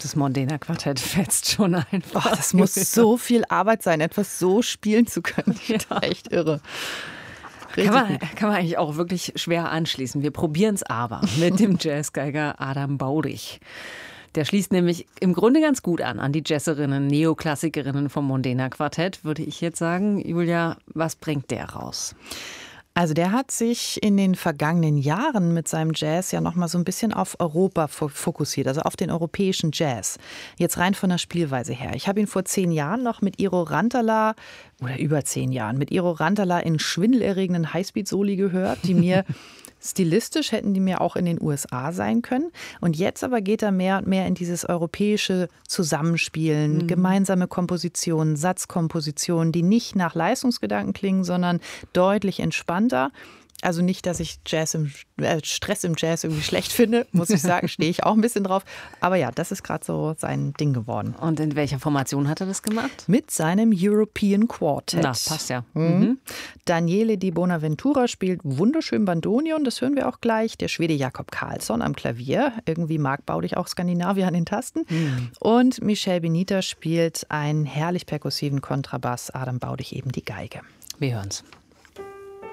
das Mondena Quartett fetzt schon einfach. Oh, das muss so viel Arbeit sein, etwas so spielen zu können. Ja. Echt irre. Kann man eigentlich auch wirklich schwer anschließen. Wir probieren es aber mit dem Jazzgeiger Adam Baudig. Der schließt nämlich im Grunde ganz gut an die Jazzerinnen, Neoklassikerinnen vom Mondena Quartett, würde ich jetzt sagen. Julia, was bringt der raus? Also der hat sich in den vergangenen Jahren mit seinem Jazz ja noch mal so ein bisschen auf Europa fokussiert, also auf den europäischen Jazz. Jetzt rein von der Spielweise her. Ich habe ihn vor 10 Jahren noch mit Iro Rantala, oder über 10 Jahren, mit Iro Rantala in schwindelerregenden Highspeed-Soli gehört, die mir stilistisch hätten die mir auch in den USA sein können. Und jetzt aber geht er mehr und mehr in dieses europäische Zusammenspielen, gemeinsame Kompositionen, Satzkompositionen, die nicht nach Leistungsgedanken klingen, sondern deutlich entspannter. Also nicht, dass ich Stress im Jazz irgendwie schlecht finde, muss ich sagen, stehe ich auch ein bisschen drauf. Aber ja, das ist gerade so sein Ding geworden. Und in welcher Formation hat er das gemacht? Mit seinem European Quartet. Na, passt ja. Daniele Di Bonaventura spielt wunderschön Bandonion, das hören wir auch gleich. Der Schwede Jakob Karlsson am Klavier. Irgendwie mag Baudig auch Skandinavier an den Tasten. Und Michel Benita spielt einen herrlich perkussiven Kontrabass. Adam Baudig eben die Geige. Wir hören's.